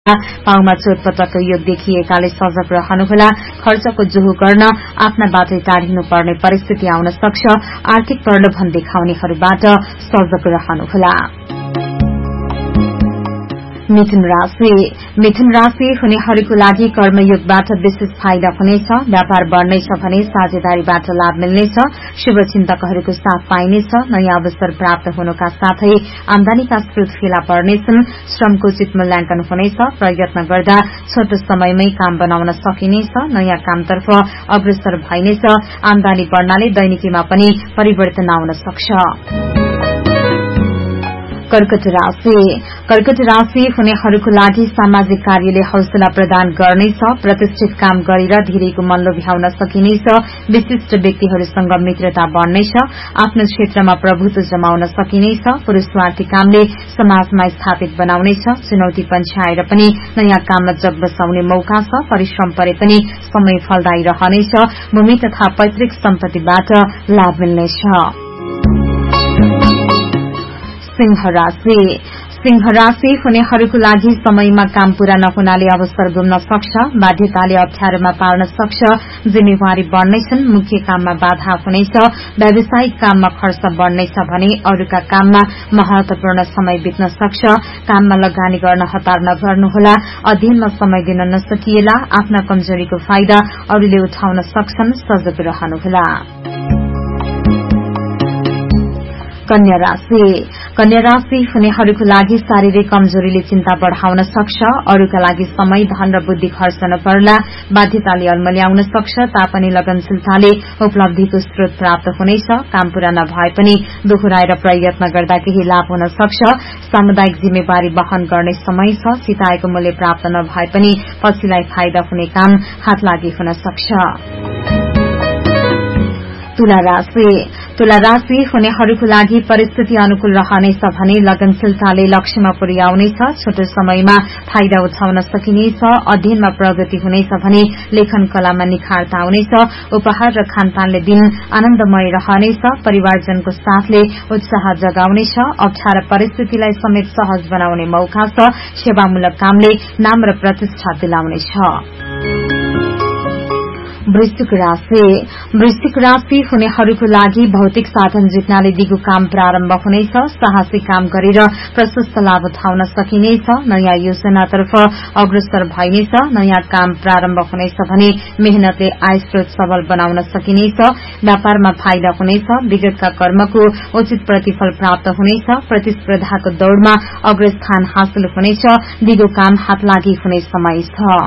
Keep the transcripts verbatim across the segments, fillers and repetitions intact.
पाउमा चोटपटकको योग देखिएकाले सजग रहनुहोला। खर्चको जोहो गर्न आफ्नाबाटै टाढिनु पर्ने परिस्थिति आउन सक्छ। आर्थिक प्रलोभन देखाउनेहरूबाट सजग रहनुहोला। मिथुन राशि मिथुन राशि हुनेहरूको लागि कर्मयोगबाट विशेष फाइदा हुनेछ। व्यापार बढ्नेछ भने साझेदारीबाट लाभ मिल्नेछ। शुभ चिन्तकहरूको साथ पाइनेछ। नयाँ अवसर प्राप्त हुनुका साथै आमदानीका स्रोत फेला पर्नेछन्। श्रमको उचित मूल्याङ्कन हुनेछ। प्रयत्न गर्दा छोटो समयमै काम बनाउन सकिनेछ। नयाँ कामतर्फ अग्रसर भइनेछ। आमदानी बढ्नाले दैनिकीमा पनि परिवर्तन आउन सक्छ। कर्कट राशि कर्कट राशि हुनेहरूको लागि सामाजिक कार्यले हौसला प्रदान गर्नेछ। प्रतिष्ठित काम गरेर धेरैको मन लोभ्याउन सकिनेछ। विशिष्ट व्यक्तिहरूसँग मित्रता बढ्नेछ। आफ्नो क्षेत्रमा प्रभुत्व जमाउन सकिनेछ। पुरूषवार्ती कामले समाजमा स्थापित बनाउनेछ। चुनौती पन्छाएर पनि नयाँ काममा जग बसाउने मौका छ। परिश्रम परे पनि समय फलदायी रहनेछ। भूमि तथा पैतृक सम्पत्तिबाट लाभ मिल्नेछ। सिंह राशि सिंह राशि हुनेहरूको लागि समयमा काम पूरा नहुनाले अवसर गुम्न सक्छ। बाध्यताले अप्ठ्यारोमा पार्न सक्छ। जिम्मेवारी बढ्नेछन्। मुख्य काममा बाधा हुनेछ। व्यावसायिक काममा खर्च बढ्नेछ भने अरूका काममा महत्वपूर्ण समय बित्न सक्छ। काममा लगानी गर्न हतार नगर्नुहोला। अध्ययनमा समय दिन नसकिएला। आफ्ना कमजोरीको फाइदा अरूले उठाउन सक्छन्। सजग रहनुहोला। कन्या राशि कन्या राशि हुनेहरूको लागि शारीरिक कमजोरीले चिन्ता बढ़ाउन सक्छ। अरूका लागि समय धन र बुद्धि खर्चन पर्ला। बाध्यताले अल्मल्याउन सक्छ। तापनि लगनशीलताले उपलब्धिको स्रोत प्राप्त हुनेछ। काम पूरा नभए पनि दोहोऱ्याएर प्रयत्न गर्दा केही लाभ हुन सक्छ। सामुदायिक जिम्मेवारी वहन गर्ने समय छ। सिताएको मूल्य प्राप्त नभए पनि पछिलाई फाइदा हुने काम हातलागी हुन सक्छ। तुला राशि तुला राशि हुनेहरूको लागि परिस्थिति अनुकूल रहनेछ भने लगनशीलताले लक्ष्यमा पुर्याउनेछ। छोटो समयमा फाइदा उठाउन सकिनेछ। अध्ययनमा प्रगति हुनेछ भने लेखन कलामा निखारता आउनेछ। उपहार र खानपानले दिन आनन्दमय रहनेछ। परिवारजनको साथले उत्साह जगाउनेछ। अप्ठ्यारा परिस्थितिलाई समेत सहज बनाउने मौका छ। सेवामूलक कामले नाम र प्रतिष्ठा दिलाउनेछ। वृश्चिक राशि वृश्चिक राशि हुनेहरूको लागि भौतिक साधन जित्नाले दिगो काम प्रारम्भ हुनेछ। साहसी काम गरेर प्रशस्त लाभ उठाउन सकिनेछ। नयाँ योजनातर्फ अग्रसर भइनेछ। नयाँ काम प्रारम्भ हुनेछ भने मेहनतले आय स्रोत सबल बनाउन सकिनेछ। व्यापारमा फाइदा हुनेछ। विगतका कर्मको उचित प्रतिफल प्राप्त हुनेछ। प्रतिस्पर्धाको दौड़मा अग्रस्थान हासिल हुनेछ। दिगो काम हातलागी हुने समय छ।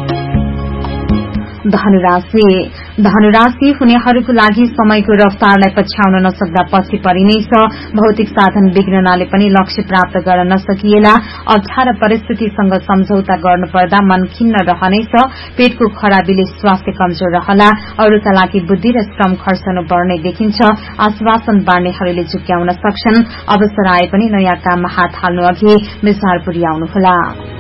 धनुराशि धनुराशि हुनेहरूको लागि समयको रफ्तारलाई पछ्याउन नसक्दा पछि परिनेछ। भौतिक साधन बिग्रनाले पनि लक्ष्य प्राप्त गर्न नसकिएला। अप्ठ्यारा परिस्थितिसँग सम्झौता गर्नुपर्दा मन खिन्न रहनेछ। पेटको खराबीले स्वास्थ्य कमजोर रहला। अरूका लागि बुद्धि र श्रम खर्चनु पर्ने देखिन्छ। आश्वासन बाँड्नेहरूले झुक्याउन सक्छन्। अवसर आए पनि नयाँ काममा हात हाल्नु अघि विचार पुर्याउनुहोला।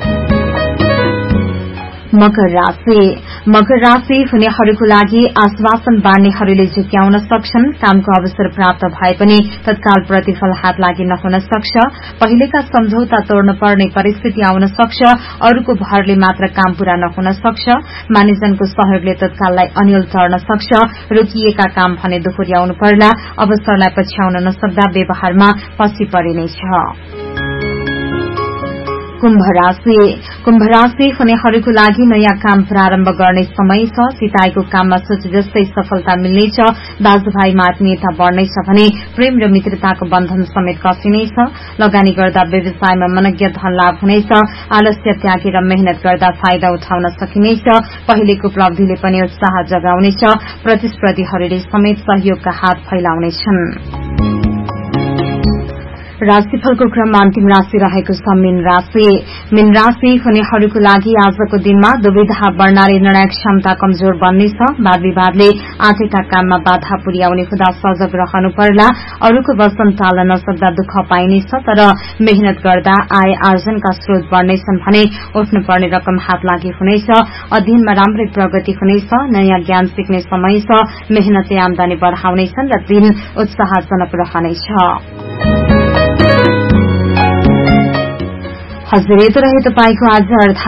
मकर राशि मकर राशि हुनेहरूको लागि आश्वासन बाँड्नेहरूले झुक्याउन सक्छन्। कामको अवसर प्राप्त भए पनि तत्काल प्रतिफल हात लागि नहुन सक्छ। पहिलेका सम्झौता तोड्न पर्ने परिस्थिति आउन सक्छ। अरूको भरले मात्र काम पूरा नहुन सक्छ। मानिसजनको सहयोगले तत्काललाई अनिल टर्न सक्छ। रोकिएका काम भने दोहोर्याउनु पर्ला। अवसरलाई पछ्याउन नसक्दा व्यवहारमा पछि परिनेछ। कुम्भ राशि कुम्भ राशि हुनेहरूको लागि नयाँ काम प्रारम्भ गर्ने समय छ। सिताएको काममा सोचे जस्तै सफलता मिल्नेछ। दाजुभाइमा आत्मीयता बढ्नेछ भने प्रेम र मित्रताको बन्धन समेत कसिनेछ। लगानी गर्दा व्यवसायमा मनज्ञ धन लाभ हुनेछ। आलस्य त्यागेर मेहनत गर्दा फाइदा उठाउन सकिनेछ। पहिलेको उपलब्धिले पनि उत्साह जगाउनेछ। प्रतिस्पर्धीहरूले समेत सहयोगका हात फैलाउनेछन्। राशिफलको क्रममा अन्तिम राशि रहेको छ मीन राशि मीन राशि हुनेहरूको लागि आजको दिनमा दुविधा बढ्नाले निर्णय क्षमता कमजोर बन्नेछ। वाद विवादले आँटेका काममा बाधा पुर्याउने हुँदा सजग रहनु पर्ला। अरूको वचन टाल्न नसक्दा दुःख पाइनेछ। तर मेहनत गर्दा आय आर्जनका स्रोत बढ्नेछन् भने उठ्नुपर्ने रकम हात लागि हुनेछ। अध्ययनमा राम्रै प्रगति हुनेछ। नयाँ ज्ञान सिक्ने समय छ। मेहनतले आमदानी बढ़ाउनेछन् र दिन उत्साहजनक रहनेछ। हजुर यतो रहे तपाईको आज